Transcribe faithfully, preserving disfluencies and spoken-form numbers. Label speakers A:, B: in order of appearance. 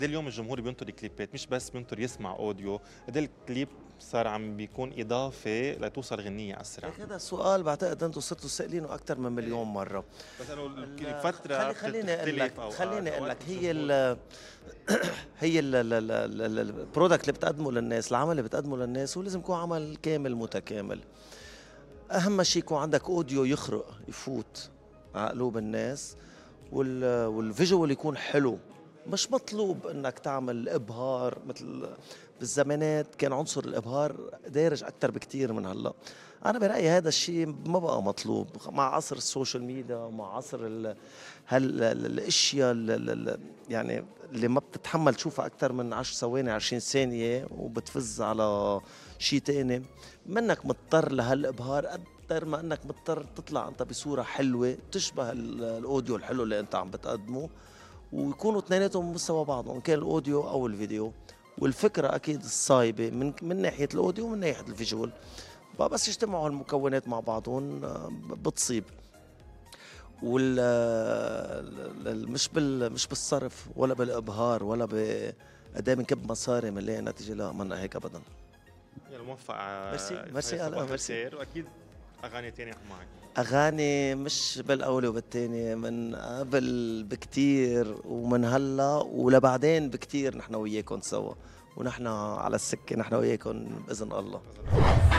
A: قد إيه اليوم الجمهور بينطر كليبات، مش بس بينطر يسمع اوديو، قد إيه الكليب صار عم بيكون اضافه لتوصل غنيه اسرع.
B: لك هذا السؤال بعتقد انتم صرتوا سائلينه اكثر من مليون
A: ايه
B: مره.
A: بس انه
B: ال-
A: الفتره
B: خلي خليني اقول لك
A: بتختلف اوقات،
B: خليني اقول
A: اوقات
B: لك هي
A: الجمهور.
B: ال هي البرودكت اللي بتقدمه للناس، العمل اللي بتقدمه للناس هو لازم يكون عمل كامل متكامل. اهم شيء يكون عندك اوديو يخرق يفوت على قلوب الناس، وال والفيجوال يكون حلو. مش مطلوب انك تعمل ابهار مثل بالزمانات كان عنصر الابهار دارج اكثر بكتير من هلا. انا برايي هذا الشيء ما بقى مطلوب مع عصر السوشيال ميديا ومع عصر ال هال ال- الاشياء ال- ال- ال- يعني اللي ما بتتحمل تشوفها اكثر من عشر ثواني عشرين ثانيه وبتفز على شيء تاني. منك مضطر لهالابهار اكثر ما انك مضطر تطلع انت بصوره حلوه تشبه ال- الاوديو الحلو اللي انت عم بتقدمه، ويكونوا اثنيناتهم بمستوى بعض ان كان الاوديو او الفيديو. والفكره اكيد الصايبه من من ناحيه الاوديو ومن ناحيه الفيجوال، بقى بس يجتمعوا المكونات مع بعضهم آه، بتصيب. وال ال- ال- مش بال مش بالصرف ولا بالابهار ولا ب قد ايه بنكب مصاري بنلاقي نتيجه، لا منا هيك ابدا.
A: يعني موفق
B: ميرسي
A: على
B: ميرسي هلا
A: صباح
B: ميرسي.
A: الخير، واكيد اغاني تانية معك.
B: اغاني مش بالاولى وبالتانية، من قبل بكتير ومن هلا ولبعدين بكتير نحن وياكم سوا، ونحن على السكه نحن وياكم باذن الله.